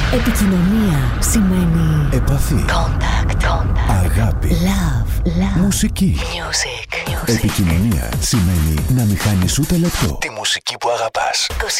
Επικοινωνία σημαίνει επαφή. Contact. Αγάπη. Love. Μουσική. Music. Επικοινωνία σημαίνει να μην χάνεις ούτε λεπτό τη μουσική που αγαπάς.